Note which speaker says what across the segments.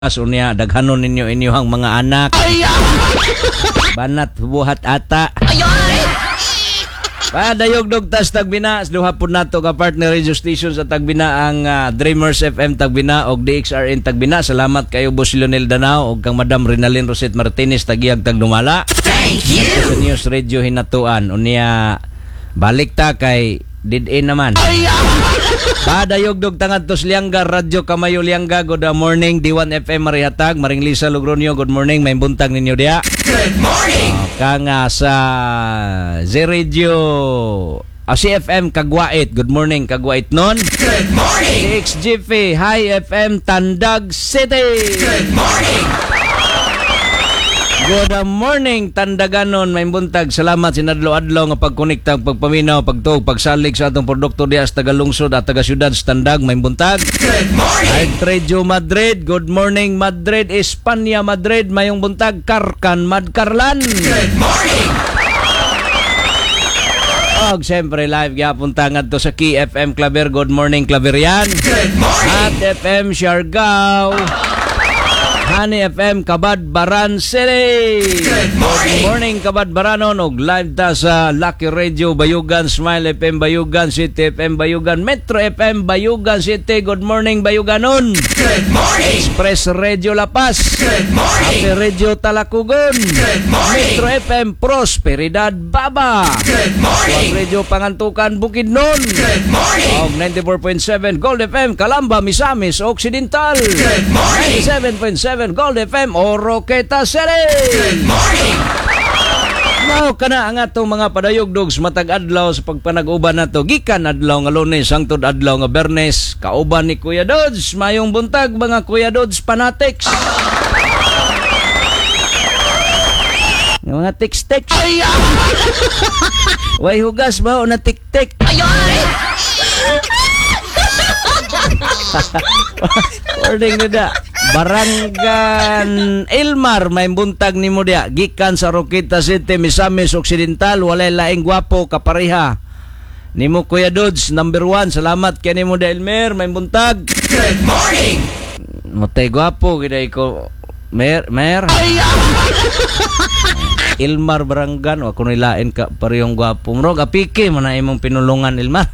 Speaker 1: Unya daghanon ninyo inyong mga anak. Banat buhat ata. Padayog-dog tas Tagbina, duha pud nato ka partner radio station sa Tagbina ang Dreamers FM Tagbina og DXRN Tagbina. Salamat kayo Boss Lionel Danao og kang Madam Rinalyn Roset Martinez Tagiyag Tagdumala. Thank you. Sa News Radio Hinatuan unya balik ta kay did-in naman. Padayog-dog tangad tos Liangga Radyo Kamayo Liangga. Good morning D1 FM Marihatag Maring Lisa Logronio. Good morning, may buntag ninyo dia. Good morning. Kang sa Z-Radio CFM Kagwait. Good morning Kagwait non. Good morning. XGF High FM Tandag City. Good morning. Good morning, Tandaganon, may buntag. Salamat sinadlo-adlaw nga pagkonekta, pagpaminaw, pagtuog, pagsalig sa atong produkto diya sa taga-lungsod at taga-syudad sa Tandag, may buntag. Good morning. Radio Madrid, good morning Madrid, Espanya Madrid, mayong buntag. Karkan Madkarlan. Good morning. Og siyempre live gyapon tangad to sa Key FM Claver. Good morning Claverian. Good morning. At FM Siargao. Honey FM Kabadbaran City. Good morning Kabadbaranon og live ta sa Lucky Radio Bayugan, Smile FM Bayugan, City FM Bayugan, Metro FM Bayugan City. Good morning Bayuganon. Good morning. Express Radio La Paz. Good morning. Happy Radio Talakugon. Good morning. Metro FM Prosperidad Baba. Good morning. Radio Pangantukan Bukidnon. Good morning. Og 94.7 Gold FM Calamba Misamis Occidental. Good morning. 97.7 Gold FM Oroqueta City. Good morning. Now kana ang atong mga padayog-dogs matag adlaw sa pagpanag-uban nato gikan adlaw nga Lunes hangtod adlaw nga Biyernes. Kauban ni Kuya Dods, mayong buntag mga Kuya Dods fanatics. Yung mga tiks-tiks. Way hugas ba o na tik-tik? Ording nida. Barangan Ilmar may buntag ni mo dia gikan sa Oroqueta City Misamis Occidental. Walay laing gwapo kapareha nimo Kuya Dods number 1. Salamat kay nimo da Elmer may buntag. Good morning. Motay gwapo giday ko mer Ilmar Barangan o ako nilain ka parehong gwapo mo apike man na imong pinulungan Ilmar.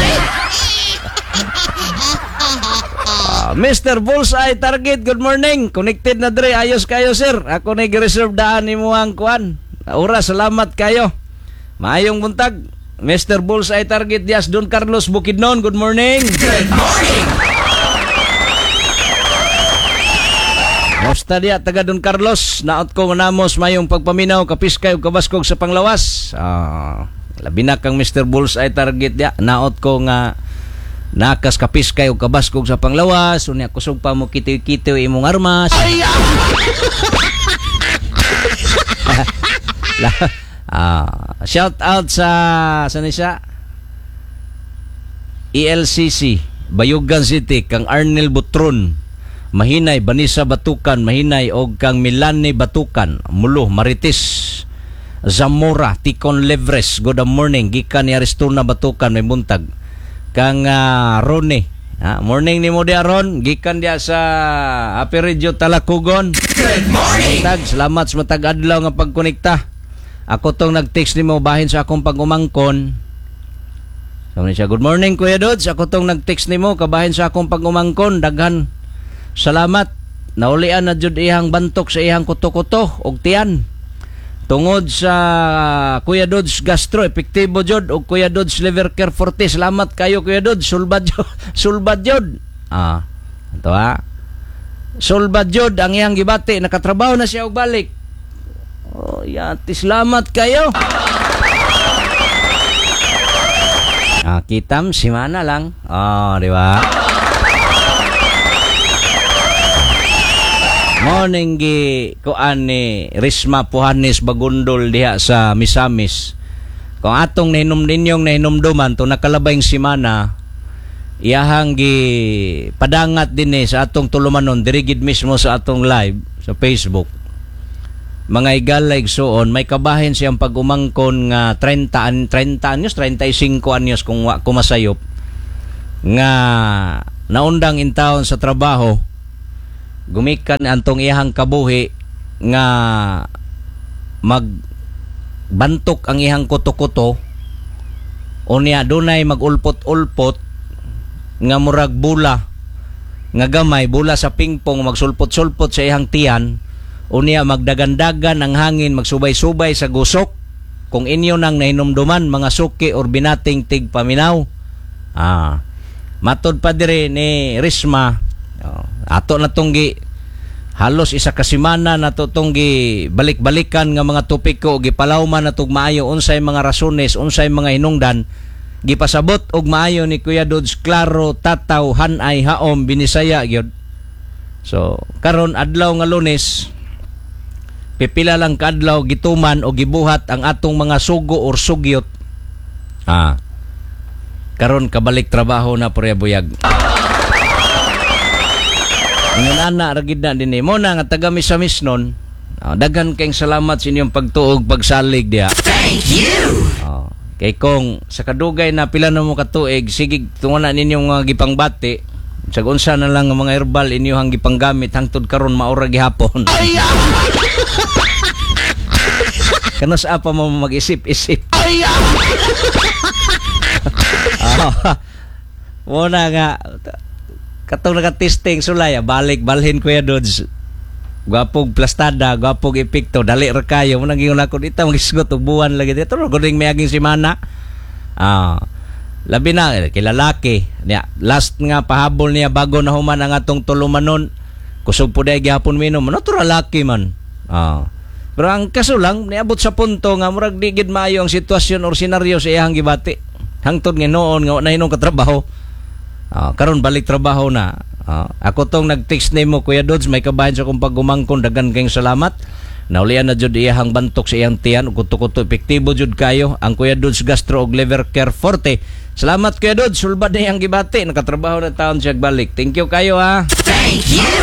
Speaker 1: Mr. Bullseye Target, good morning. Connected na dre, ayos kayo sir. Ako na i-reserve daan ni mo ang kuan. Oras, salamat kayo. Maayong buntag. Mr. Bullseye Target, Dias Don Carlos Bukidnon, good morning. Good morning. Mosta dia, taga Don Carlos. Naot ko namos mayong pagpaminaw, kapiskay o kabaskog sa panglawas. Labi na kang Mr. Bullseye Target dia. Naot ko nga nakas kapis kayo kabaskog sa panglawas unya kusog pa mo kitiw-kitiw imong armas. Shout out sa sanisa ELCC Bayugan City kang Arnel Butron mahinay Banisa Batukan mahinay og kang Milani Batukan Mulo Marites Zamora Tikon Levres. Good morning gikan ni Aristuna Batukan may buntag kang Ronnie. Morning ni mo dia Ron gikan dia sa Happy Radio Talakugon. Good morning. Salamat sa matag adlaw nga pagkonekta. Ako tong nag-text nimo bahin sa akong pag-umangkon. Sabi siya, good morning Kuya Dods. Ako tong nag-text nimo kabahin sa akong pag-umangkon. Daghan salamat. Naulian na jud ihang bantok sa ihang kuto-kuto og tiyan. Tungod sa Kuya Dods Gastro, epektibo jod o Kuya Dods Liver Care Forte. Salamat kayo Kuya Dods. Sulbad jod. Ito sulbad jod ang iyang gibati. Nakatrabaho na siya og balik. Yati salamat kayo. Kitam simana lang. Di ba? Morning gi kuan ni Risma Puhanis Bagundol diha sa Misamis. Kung atong nahinom ninyong nahinomduman to nakalabayng simana iyahang gi padangat din sa atong tulumanon dirigid mismo sa atong live sa Facebook. Mga igalay suon may kabahin siyang pag-umangkon nga 30 anyos 35 anyos kung kumasayop nga naundang in town sa trabaho gumikan antong iyang kabuhi nga magbantok ang iyang kuto-kuto unya dunay magulpot-ulpot nga murag bula nga gamay, bula sa pingpong magsulpot-sulpot sa iyang tiyan unya magdagandagan ang hangin, magsubay-subay sa gusok. Kung inyo nang nahinumduman mga suki or binating tigpaminaw, matod pa dire ni Risma, ato na tonggi halos isa ka semana na tonggi balik-balikan nga mga topiko, gipalawman na tug maayo unsay mga rasones, unsay mga hinungdan, gipasabot og maayo ni Kuya Dudes, klaro, tataw, hanay, haom, binisaya gyud. So karon adlaw nga Lunes, pipila lang kadlaw gituman o gibuhat ang atong mga sugo or sugyot. Karon kabalik trabaho na pare buyag. Ingon ana ra gid na dinhi mo na nga taga Misamisnon. Daghan kayong salamat sa inyong pagtuog pagsalig diha. Thank you. Kay kung sa kadugay na pila na mo katuig, sige tungon na ninyong mga gipangbati. Sa unsa na lang ang mga herbal inyong gipanggamit hangtod karon maura gihapon. Kanos apa mo mag-isip-isip? Muna nga katong naka-testing sulay, balik-balhin Kuya Dudes. Gwapog plastada, gwapog epekto, dali ra kayo. Muna gingon ako dito magisgot og buwan lagi dito. Guding may aging semana. Labi na kilalaki. Last nga pahabol niya bago na human ang atong tulumanon. Kusog po dahil gihapon minom. Natural laki man. Pero ang kaso lang, niabot sa punto nga murag digid maayo ang sitwasyon or senaryo sa iyang gibati. Hangtod nga noon nga na hinong katrabaho. Karon balik trabaho na. Ako tong nag-text nimo Kuya Dudes, may kabahin sa kong paggumangkon, dagan kayong salamat. Naulian na jud iyang bantok sa iyang tiyan, kuto-kuto epektibo jud kayo ang Kuya Dudes Gastro og Liver Care Forte. Salamat Kuya Dudes, sulbad na iyang gibati, nakatrabaho na taon siya balik. Thank you kayo ha. Thank you.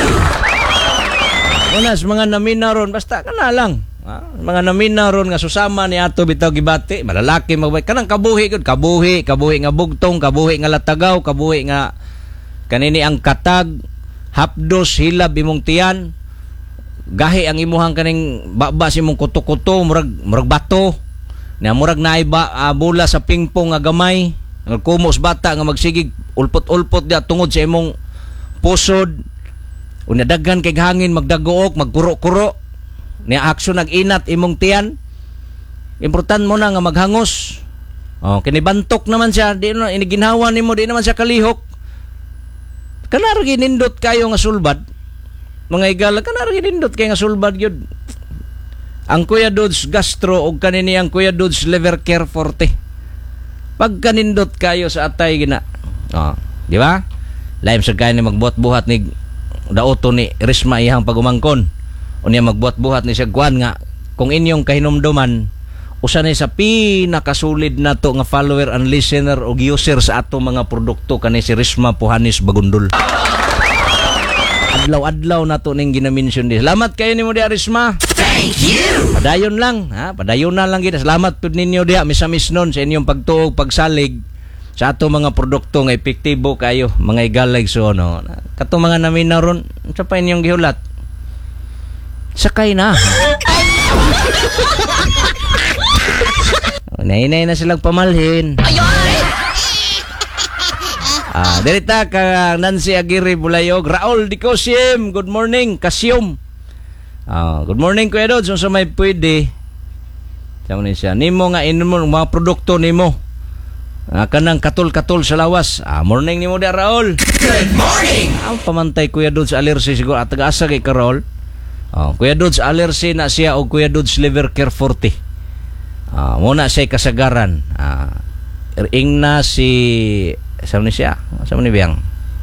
Speaker 1: Unas mga namina ron, basta kana lang. Mga namina ron nga susama ni ato bitaw gibati, malalaki magbay kanang kabuhi gud, kabuhi nga bugtong, kabuhi nga latagaw, kabuhi nga kanini ang katag, hapdos hilab imong tiyan, gahi ang imuhang kaning baba si imong kuto-kuto, murag bato. Na murag naay bula sa pingpong nga gamay, kumos bata nga magsigig ulpot-ulpot dia tungod sa imong pusod. Unya daghan kay hangin magdagook, magkuro-kuro. Ni aksyon nag-inat imong tiyan. Important mo na nga maghangos. Kinibantok naman siya, di na iniginhawa nimo, di naman siya kalihok. Kanar ginindot kayo nga sulbad. Mga igala, kanar ginindot kayo nga sulbad yun. Ang Kuya Dudes Gastro o kanini ang Kuya Dudes Liver Care Forte. Pag kanindot kayo sa atay gina. Di ba? Laim sa kayo ni magbuhat-buhat ni daoto ni Risma iyang pagumangkon. O niya magbuhat-buhat ni siya guan nga kung inyong kahinumduman usa ni sa pinakasulid na to nga follower and listener o user sa ato mga produkto kani si Risma Puhanis Bagundol. Adlaw-adlaw na to ning ginamention di. Salamat kayo nimo di Risma. Thank you. Padayon lang, padayon na lang gid. Salamat pud ninyo diha Misamisnon sa inyong pagtuog pagsalig sa ato mga produkto nga epektibo kayo, mga igalag so no. Kato mga namina ron, sa pa inyong gihulat. Sakay na. Nainay na silang pamalhin. Dirita ka Nancy Aguirre Bulayog, Raul Dicosim, good morning, Kasyom. Good morning Kuya Dudes, sa may pwede. Sabi ni siya, nimo nga inom mga produkto nimo. Kanang katul-katul sa lawas. Morning nimo di Raul. Good morning. Ang pamantay Kuya Dudes allergy siguro at taga-asa kay Karol. Kuya Dudes allergy na siya o Kuya Dudes Liver Care Forte. Muna siya kasagaran. Ing na si sabi ni siya, sabi ni Biyang.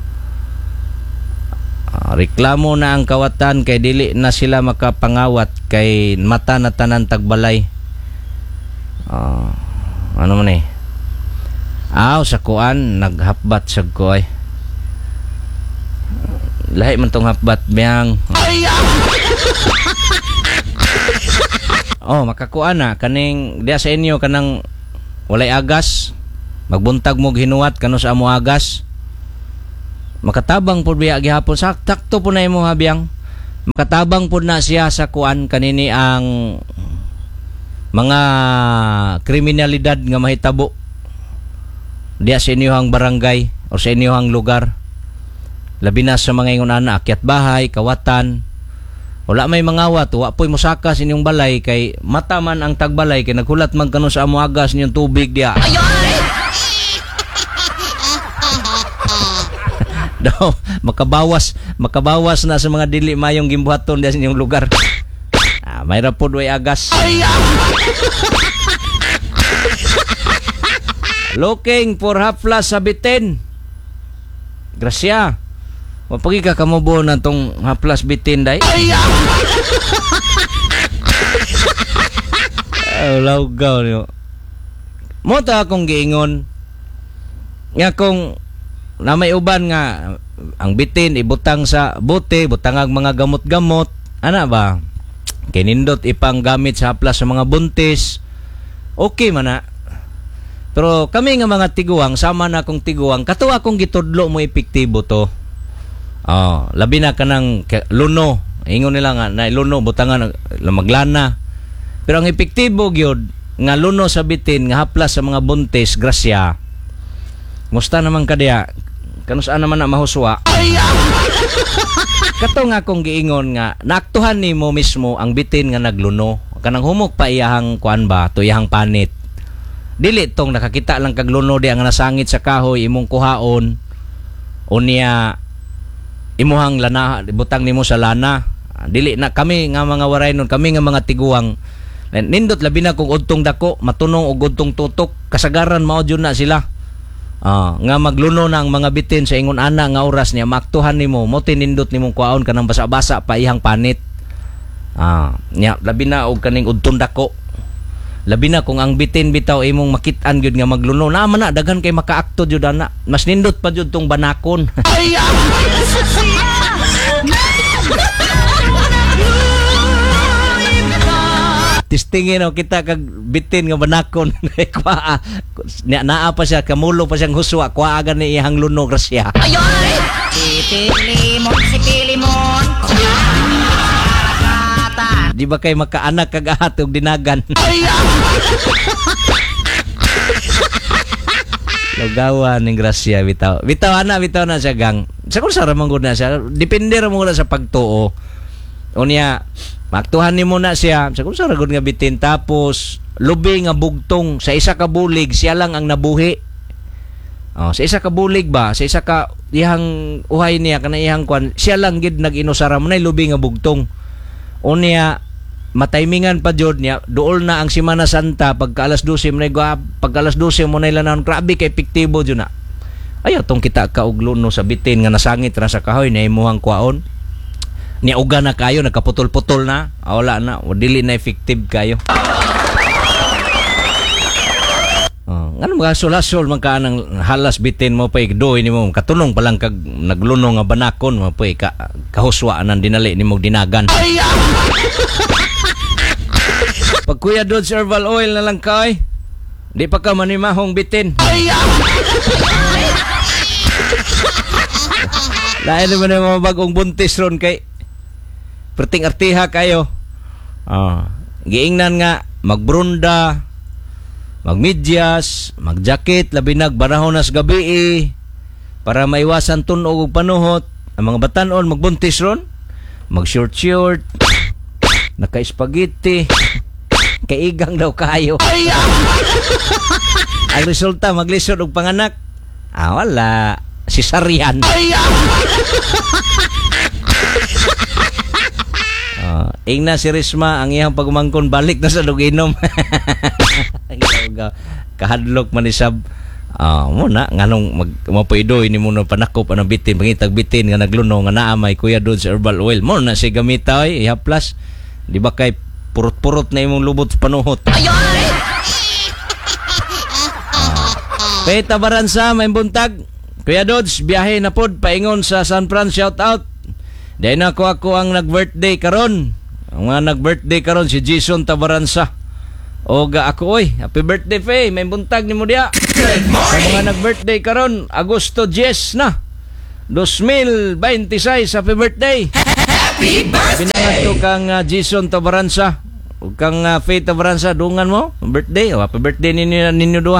Speaker 1: Reklamo na ang kawatan kay dili na sila makapangawat kay mata na tanan tagbalay. Ano man eh? Sa kuan naghapbat sa koy. Lahi man tong hapbat Biyang. Makakuan na kaning diya sa inyo kanang walay agas, magbuntag mo hinuwat kano sa amo agas. Makatabang po biya gihapon. Sakto po na imo habiyang. Makatabang po na siya sa kuan kanini ang mga kriminalidad nga mahitabo diya sa inyong barangay o sa inyong lugar. Labi na sa mga ingon ana akyat bahay, kawatan. Wala may mangawat, wa po'y musaka sa inyong balay kay mata man ang tagbalay kay naghulat man kanon sa amuagas ninyong tubig diya. Daw makabawas na sa mga dili mayong gimbuhaton diya sa inyong lugar. May rapod way agas. Looking for haplas sa bitin. Grasya. Mapagi ka kamubo na tong haplas bitin day. Lawgaw niyo. Mo ta akong giingon. Nga kung na may uban nga ang bitin ibutang sa bote, butang ang mga gamot-gamot. Ana ba? Kinindot ipang gamit sa haplas sa mga buntis. Okay man na. Pero kami nga mga tiguang, sama na akong tiguang, katuwa akong gitudlo mo epektibo to. Labi na ka ng luno. Ingon nila nga, na luno, butangan, maglana. Pero ang epektibo gyud nga luno sa bitin, nga haplas sa mga buntis, grasya. Musta naman ka diya? Kanusaan naman na mahuswa? Kato nga akong giingon nga, naaktuhan ni mo mismo ang bitin nga nagluno. Kanang humok pa iyahang kuan ba, to iyahang panit. Dili tong nakakita lang kag luno diya nga nasangit sa kahoy, imong kuhaon, o niya, imuhang lana, butang nimo sa lana. Dili na kami nga mga waray nun, kami nga mga tiguang, nindot labi na kung udtong dako, matunong og udtong tutok, kasagaran mao jud na sila. Nga magluno na ang mga bitin sa ingon ana nga oras niya maaktuhan nimo mo tinindot nimong kuaon kanang basa-basa pa ihang panit. Nya labi na og kaning udtong dako. Labi na kung ang bitin bitaw imong makit-an gyud nga magluno na man na daghan kay makaakto jud ana. Mas nindot pa jud tong banakon. Tistingin o kita kag bitin nga banakon. Naa pa siya, kamulo pa siyang huswa, kuwaagan ni ihang luno grasya. Sipili-mon. Di ba kay makaanak kag atog dinagan? Lugawan ng grasya, bitaw. Bitaw na siya gang. Sa kung sara man gud na siya, depende ra mo sa pagtuo. Unya, maktuhan ni mo na siya, sa kung sara gud nga bitin, tapos lubi nga bugtong sa isa ka bulig siya lang ang nabuhi. Sa isa ka bulig ba, sa isa ka ihang uhay niya kana ihang kwan, siya lang gid nag-inusara mo na lubi nga bugtong. Unya mataymingan pa jud niya, duol na ang Semana Santa pagka alas 12 mo na pagka alas 12 mo na ilanon, grabe kay epektibo jud na. Ayaw tong kita ka og luno sa bitin nga nasangit ra sa kahoy na imuhang kwaon. Ni uga na kayo, nakaputol-putol na, wala na, dili na effective kayo. Ngano mga sulasol man ka nang halas bitin mo pa ikdoy ni mo, katunong pa lang kag nagluno nga banakon mo pa kahuswa nang dinali ni mo dinagan. Pag Kuya Dodge herbal oil na lang kay, di pa ka manimahong bitin. Lain naman yung mga bagong buntis ron kay perting artiha kayo. Giingnan nga magbrunda, magmedyas, magjakit labi nagbanahon nas gabi para maiwasan tunog og panuhot. Ang mga batanon magbuntis ron, mag short naka-spaghetti, kaigang daw kayo. Ang resulta maglisod og panganak. Wala, cesarean. Ingna si Risma ang iyang pagumangkon balik na sa duginom. Kahadlok man isab. Mo na nganong mapuidoy ni mo na panakop ang bitin, pangitag bitin nga nagluno nga naa may Kuya Dodge herbal oil. Mo na si gamita ihaplas. Di ba kay purot-purot na imong lubot sa panuhot. Peta Baransa may buntag. Kuya Dodge biyahe na pod paingon sa San Fran, shout out. Dahil na ako ang nag-birthday karon. Ang mga nag-birthday karon si Jason Tabaransa. Oga ako happy birthday Faye, may buntag ni mo diya. Sa mga nag-birthday karon, Agosto 10 na. 2026. Happy birthday.
Speaker 2: Happy birthday!
Speaker 1: Pinangat to kang Jason Tabaransa ug kang Faith Tabaransa dungan mo birthday. Happy birthday ninyo duha.